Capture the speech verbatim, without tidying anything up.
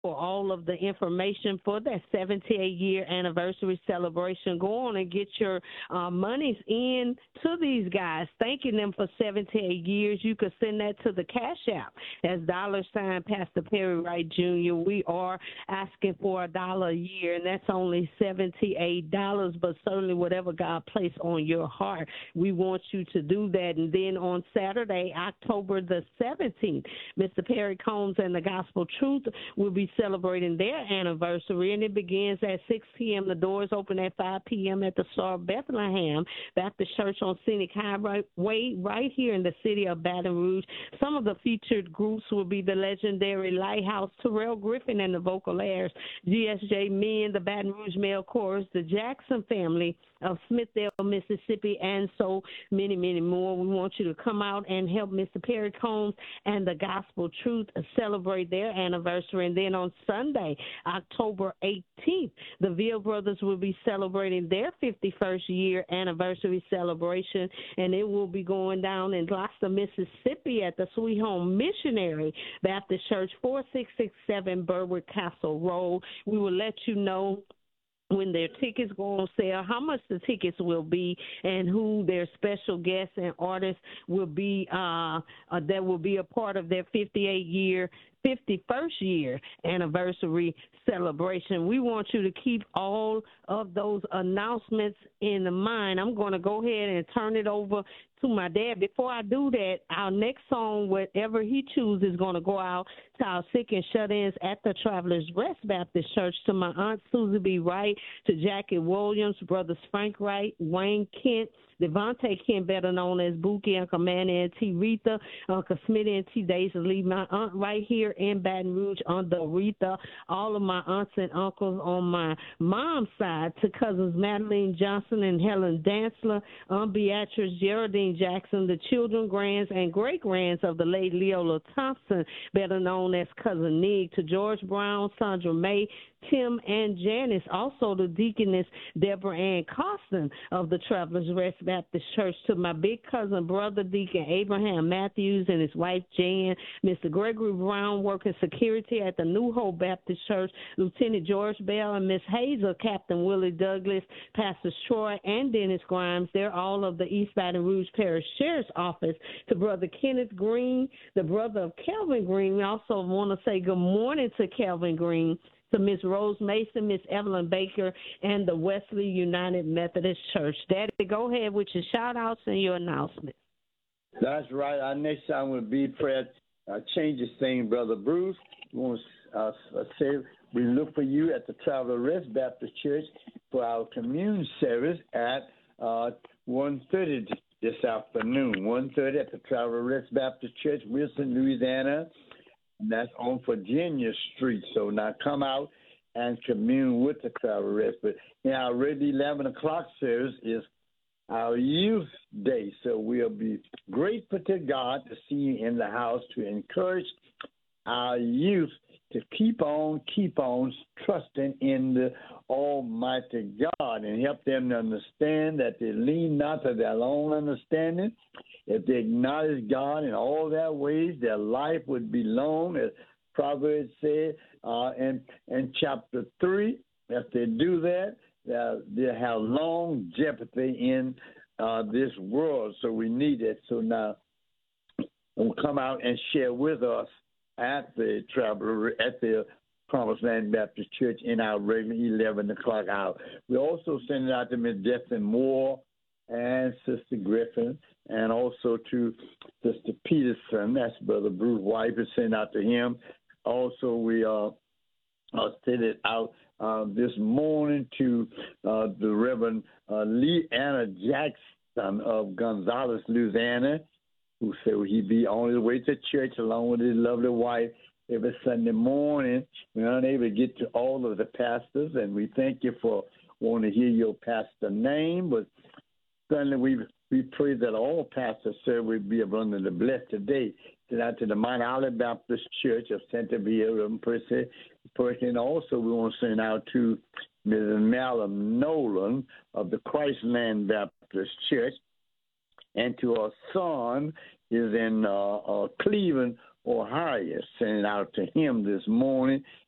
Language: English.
for all of the information for that seventy-eight year anniversary celebration. Go on and get your uh, monies in to these guys, thanking them for seventy-eight years. You could send that to the Cash App as dollar sign Pastor Perry Wright Junior We are asking for a dollar a year, and that's only seventy-eight dollars, but certainly whatever God placed on your heart, we want you to do that. And then on Saturday, October the seventeenth, Mister Perry Combs and the Gospel Truth will be celebrating their anniversary, and it begins at six p.m. The doors open at five p.m. at the Star of Bethlehem Baptist Church on Scenic Highway right here in the city of Baton Rouge. Some of the featured groups will be the legendary Lighthouse, Terrell Griffin and the Vocalaires, G S J Men, the Baton Rouge Male Chorus, the Jackson Family of Smithville, Mississippi, and so many, many more. We want you to come out and help Mister Perry Combs and the Gospel Truth celebrate their anniversary. And then on Sunday, October eighteenth, the Veal Brothers will be celebrating their fifty-first year anniversary celebration, and it will be going down in Gloucester, Mississippi at the Sweet Home Missionary Baptist Church, four six six seven Berwick Castle Road. We will let you know when their tickets go on sale, how much the tickets will be, and who their special guests and artists will be uh, uh, that will be a part of their fifty-eight year fifty-first year anniversary celebration. We want you to keep all of those announcements in mind. I'm going to go ahead and turn it over to my dad. Before I do that, our next song, whatever he chooses, is going to go out to our sick and shut-ins at the Travelers Rest Baptist Church, to my Aunt Susie B. Wright, to Jackie Williams, brothers Frank Wright, Wayne Kent, Devontae Kent, better known as Bookie, Uncle Manny and T. Retha, Uncle Smitty and T. Daisy Lee, my aunt right here in Baton Rouge, Aunt Aretha, all of my aunts and uncles on my mom's side, to cousins Madeline Johnson and Helen Dantzler, Aunt Beatrice, Geraldine Jackson, the children, grands, and great-grands of the late Leola Thompson, better known as Cousin Nig, to George Brown, Sandra May, Tim and Janice, also the deaconess Deborah Ann Costin of the Travelers Rest Baptist Church, to my big cousin, brother Deacon Abraham Matthews and his wife Jan, Mister Gregory Brown working security at the New Hope Baptist Church, Lieutenant George Bell and Miss Hazel, Captain Willie Douglas, Pastors Troy and Dennis Grimes. They're all of the East Baton Rouge Parish Sheriff's Office, to Brother Kenneth Green, the brother of Kelvin Green. We also want to say good morning to Kelvin Green, to Miss Rose Mason, Miss Evelyn Baker, and the Wesley United Methodist Church. Daddy, go ahead with your shout-outs and your announcements. That's right. Our next song will be prayer. Uh, change this thing, Brother Bruce. We want to uh, say we look for you at the Traveler Rest Baptist Church for our communion service at uh, one thirty this afternoon. one thirty at the Traveler Rest Baptist Church, Wilson, Louisiana. That's on Virginia Street. So now come out and commune with the Travel Rest. But in our regular eleven o'clock service is our youth day. So we'll be grateful to God to see you in the house, to encourage our youth to keep on, keep on trusting in the Almighty God, and help them to understand that they lean not to their own understanding. If they acknowledge God in all their ways, their life would be long, as Proverbs said uh, in, in chapter three. If they do that, they'll, they'll have longevity in uh, this world. So we need it. So now we'll come out and share with us at the traveler at the Promised Land Baptist Church in our regular eleven o'clock hour. We also send it out to Miss Jeffrey Moore and Sister Griffin, and also to Sister Peterson. That's Brother Bruce White. We send out to him. Also, we uh, uh, sent it out uh, this morning to uh, the Reverend uh, Lee Anna Jackson of Gonzales, Louisiana, who said he'd be on his way to church along with his lovely wife every Sunday morning. We're unable to get to all of the pastors, and we thank you for wanting to hear your pastor name. But certainly we we pray that all pastors, sir, will be abundantly blessed today. Send out to the Mount Olive Baptist Church of Centerville, and Percy. And also we want to send out to Missus Malcolm Nolan of the Christland Baptist Church, and to our son is in uh, uh, Cleveland, Ohio. Sending out to him this morning.